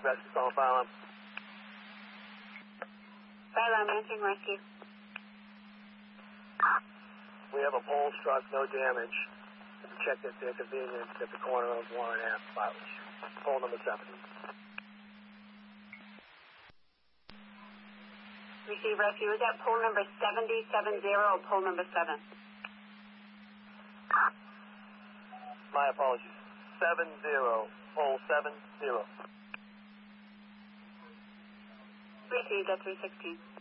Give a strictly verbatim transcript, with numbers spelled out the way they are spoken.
rescue call file. Fire alarm, answering rescue. We have a pole struck, no damage. Check at their convenience at the corner of Warren Ave, Flowers. Pole number seventy. Receive rescue. Is that pole number seventy, seven zero, or pole number seven? My apologies. Seven zero. Pole seven zero. Received at three sixteen.